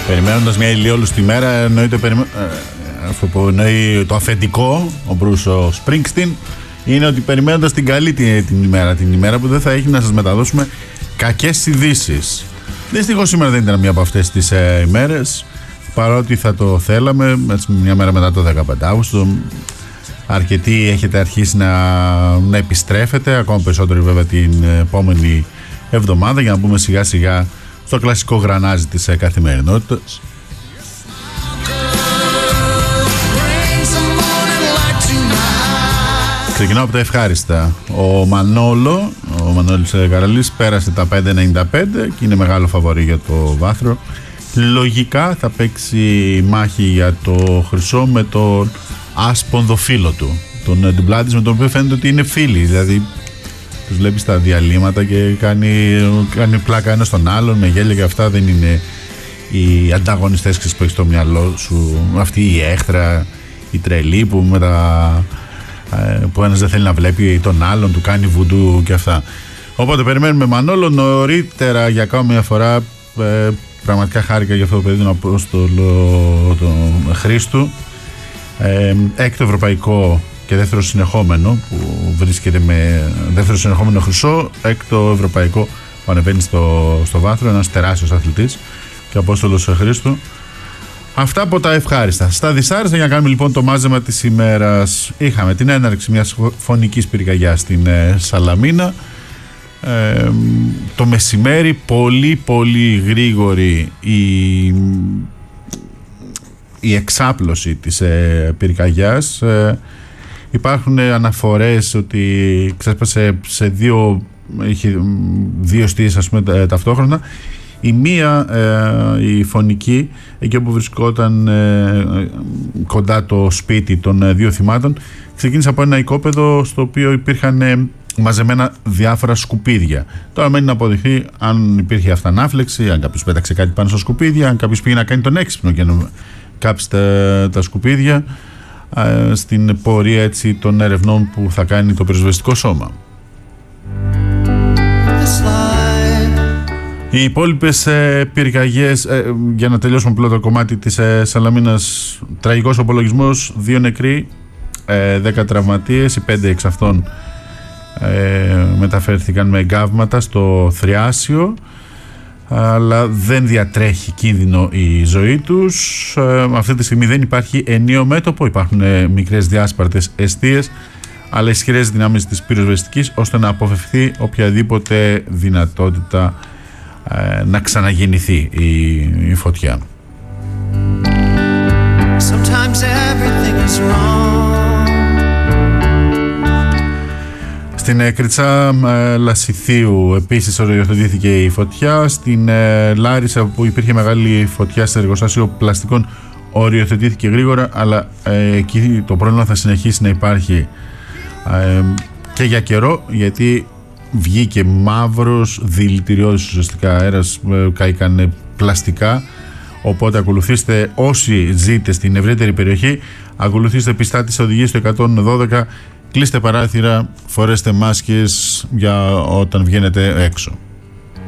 Περιμένοντας μια ηλιόλουστη μέρα, εννοείται αυτό που εννοεί το αφεντικό, ο Μπρούσο Σπρίνγκστιν, είναι ότι περιμένοντας την καλή την ημέρα που δεν θα έχει να σας μεταδώσουμε κακές ειδήσεις. Δυστυχώς σήμερα δεν ήταν μία από αυτές τις ημέρες, παρότι θα το θέλαμε, μια μέρα μετά το 15 Αύγουστο. Αρκετοί έχετε αρχίσει να επιστρέφετε, ακόμα περισσότερο βέβαια την επόμενη εβδομάδα, για να μπούμε σιγά σιγά στο κλασικό γρανάζι της καθημερινότητας. Ξεκινάω από τα ευχάριστα. Ο Μανώλης Καραλής πέρασε τα 5.95 και είναι μεγάλο φαβορί για το βάθρο. Λογικά θα παίξει μάχη για το χρυσό με τον άσπονδο φίλο του, τον Ντουμπλάτης, με τον οποίο φαίνεται ότι είναι φίλοι. Δηλαδή τους βλέπει στα διαλύματα και κάνει πλάκα ένα στον άλλον με γέλια και αυτά. Δεν είναι οι ανταγωνιστές που έχει στο μυαλό σου, αυτή η έχτρα, η τρελή που ένας δεν θέλει να βλέπει τον άλλον, του κάνει βουντού και αυτά. Οπότε περιμένουμε Μανόλο νωρίτερα για ακόμα μια φορά. Πραγματικά χάρηκα για αυτό το παιδί, τον Απόστολο τον Χρήστου. Έκτο ευρωπαϊκό και δεύτερο συνεχόμενο που βρίσκεται με δεύτερο συνεχόμενο χρυσό, έκτο ευρωπαϊκό που ανεβαίνει στο βάθρο, ένας τεράστιος αθλητής και ο Απόστολος Χρήστου. Αυτά από τα ευχάριστα. Στα δυσάρεστα, για να κάνουμε λοιπόν το μάζεμα της ημέρας, είχαμε την έναρξη μιας φωνικής πυρκαγιάς στην Σαλαμίνα. Το μεσημέρι πολύ γρήγορη η εξάπλωση της πυρκαγιάς. Υπάρχουν αναφορές ότι ξέσπασε σε δύο στίες, ας πούμε, ταυτόχρονα. Η μία, η φωνική, εκεί όπου βρισκόταν κοντά το σπίτι των δύο θυμάτων, ξεκίνησε από ένα οικόπεδο στο οποίο υπήρχαν μαζεμένα διάφορα σκουπίδια. Τώρα μένει να αποδειχθεί αν υπήρχε αυτανάφλεξη, αν κάποιος πέταξε κάτι πάνω στα σκουπίδια, αν κάποιος πήγε να κάνει τον έξυπνο και να κάψει τα σκουπίδια, στην πορεία έτσι των ερευνών που θα κάνει το πυροσβεστικό σώμα. Οι υπόλοιπες πυρκαγιές, για να τελειώσουμε απλό το κομμάτι της Σαλαμίνας, τραγικός απολογισμός, 2 νεκροί, 10 τραυματίες, οι 5 εξ αυτών μεταφέρθηκαν με εγκάβματα στο Θριάσιο, αλλά δεν διατρέχει κίνδυνο η ζωή τους. Αυτή τη στιγμή δεν υπάρχει ενίο μέτωπο, υπάρχουν μικρές διάσπαρτες εστίες, αλλά ισχυρές δυνάμεις της πυροσβεστικής, ώστε να αποφευχθεί οποιαδήποτε δυνατότητα να ξαναγεννηθεί η φωτιά. Στην Κριτσά Λασιθίου επίσης οριοθετήθηκε η φωτιά. Στην Λάρισα, που υπήρχε μεγάλη φωτιά σε εργοστάσιο πλαστικών, οριοθετήθηκε γρήγορα, αλλά εκεί το πρόβλημα θα συνεχίσει να υπάρχει και για καιρό, γιατί βγήκε μαύρος δηλητηριώδης ουσιαστικά αέρας, καήκανε πλαστικά. Οπότε ακολουθήστε, όσοι ζείτε στην ευρύτερη περιοχή, ακολουθήστε πιστά τις οδηγίες του 112, κλείστε παράθυρα, φορέστε μάσκες για όταν βγαίνετε έξω.